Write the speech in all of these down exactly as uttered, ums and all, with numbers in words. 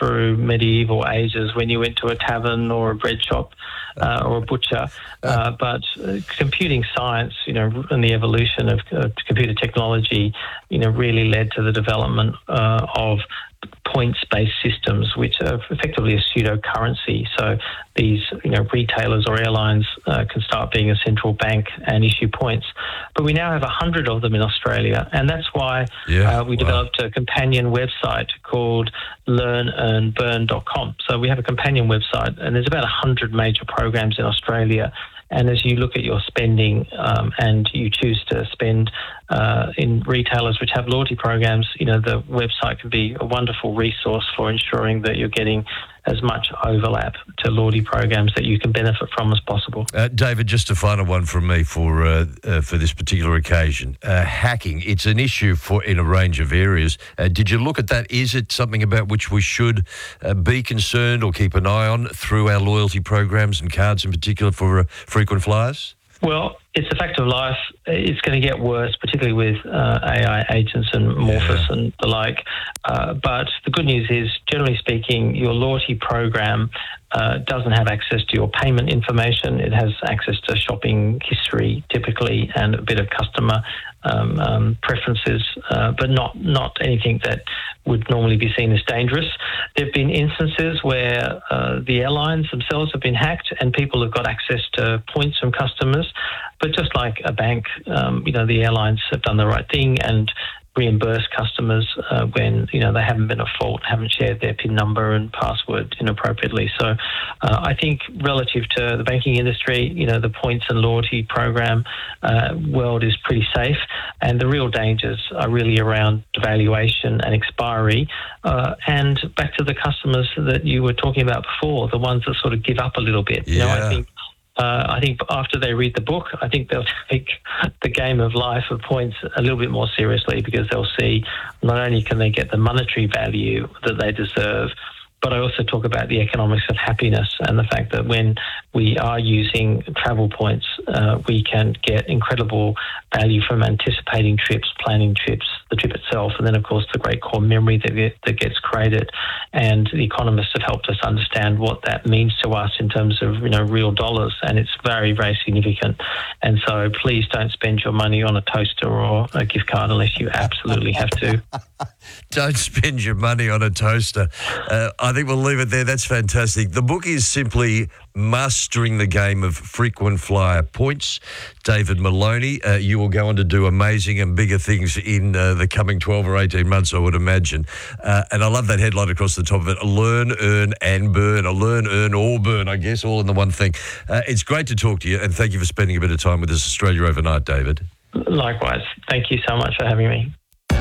through medieval ages when you went to a tavern or a bread shop uh, or a butcher. Uh, but uh, computing science, you know, and the evolution of uh, computer technology, you know, really led to the development uh, of points-based systems, which are effectively a pseudo-currency. So these, you know, retailers or airlines uh, can start being a central bank and issue points. But we now have a hundred of them in Australia, and that's why yeah, uh, we wow. developed a companion website called learn earn burn dot com. So we have a companion website, and there's about a hundred major programs in Australia. And as you look at your spending um, and you choose to spend uh, in retailers which have loyalty programs, you know, the website can be a wonderful resource for ensuring that you're getting as much overlap to loyalty programs that you can benefit from as possible. Uh, David, just a final one from me for uh, uh, for this particular occasion. Uh, hacking, it's an issue for in a range of areas. Uh, did you look at that? Is it something about which we should uh, be concerned or keep an eye on through our loyalty programs and cards in particular for uh, frequent flyers? Well, it's a fact of life. It's going to get worse, particularly with uh, A I agents and Morphus yeah. and the like. Uh, but the good news is, generally speaking, your loyalty program uh, doesn't have access to your payment information. It has access to shopping history, typically, and a bit of customer um, um, preferences, uh, but not, not anything that would normally be seen as dangerous. There have been instances where uh, the airlines themselves have been hacked and people have got access to points from customers. But just like a bank, um, you know, the airlines have done the right thing and reimburse customers uh, when, you know, they haven't been at fault, haven't shared their PIN number and password inappropriately. So uh, I think relative to the banking industry, you know, the points and loyalty program uh, world is pretty safe. And the real dangers are really around devaluation and expiry. Uh, and back to the customers that you were talking about before, the ones that sort of give up a little bit. Yeah. You know, I think Uh, I think after they read the book, I think they'll take the game of life of points a little bit more seriously, because they'll see not only can they get the monetary value that they deserve, but I also talk about the economics of happiness and the fact that when we are using travel points, uh, we can get incredible value from anticipating trips, planning trips, the trip itself, and then, of course, the great core memory that, get, that gets created. And the economists have helped us understand what that means to us in terms of, you know, real dollars, and it's very, very significant. And so please don't spend your money on a toaster or a gift card unless you absolutely have to. Don't spend your money on a toaster. Uh, I think we'll leave it there. That's fantastic. The book is simply Mastering the Game of Frequent Flyer Points. David Maloney, uh, you will go on to do amazing and bigger things in uh, the coming twelve or eighteen months, I would imagine. Uh, and I love that headline across the top of it, Learn, Earn and Burn, or Learn, Earn or Burn, I guess, all in the one thing. Uh, it's great to talk to you, and thank you for spending a bit of time with us, Australia Overnight, David. Likewise. Thank you so much for having me.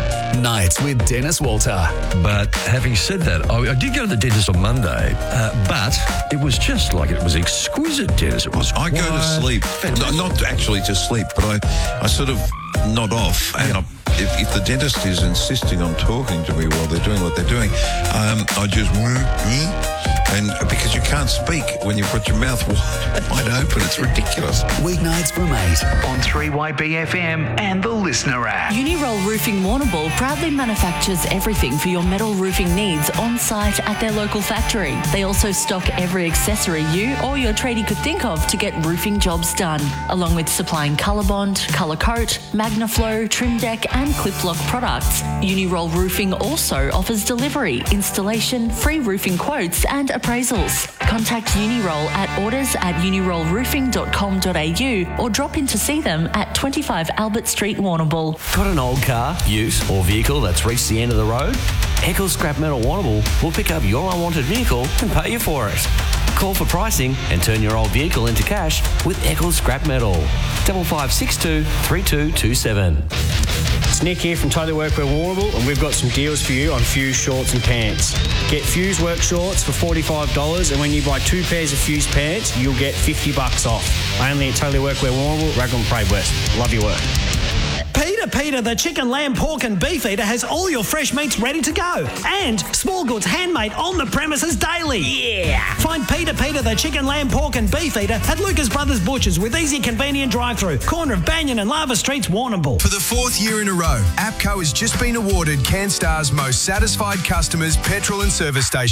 Nights with Dennis Walter. But having said that, I, I did go to the dentist on Monday, uh, but it was just like it was exquisite, Dennis. It was I go to sleep, not, not actually to sleep, but I, I sort of nod off. And I, if, if the dentist is insisting on talking to me while they're doing what they're doing, um, I just... And because you can't speak when you've got your mouth wide open, it's ridiculous. Weeknights from eight on three Y B F M and the Listener app. Uniroll Roofing Warrnambool proudly manufactures everything for your metal roofing needs on site at their local factory. They also stock every accessory you or your tradie could think of to get roofing jobs done, along with supplying Colorbond, Colour Coat, Magnaflow, Trim Deck and Clip Lock products. Uniroll Roofing also offers delivery, installation, free roofing quotes and appraisals. Contact Uniroll at orders at uniroll roofing dot com dot a u or drop in to see them at twenty-five Albert Street, Warrnambool. Got an old car, ute or vehicle that's reached the end of the road? Eccles Scrap Metal Warrnambool will pick up your unwanted vehicle and pay you for it. Call for pricing and turn your old vehicle into cash with Eccles Scrap Metal. Double five six two three two two seven. It's Nick here from Totally Workwear Warrnambool, and we've got some deals for you on Fuse shorts and pants. Get Fuse work shorts for forty-five dollars, and when you buy two pairs of Fuse pants, you'll get fifty bucks off. Only at Totally Workwear Warrnambool, Raglan Parade West. Love your work. Peter, Peter, the chicken, lamb, pork and beef eater has all your fresh meats ready to go. And small goods handmade on the premises daily. Yeah! Find Peter, Peter, the chicken, lamb, pork and beef eater at Lucas Brothers Butchers with easy, convenient drive-through. Corner of Banyan and Lava Streets, Warrnambool. For the fourth year in a row, APCO has just been awarded CanStar's most satisfied customers petrol and service station.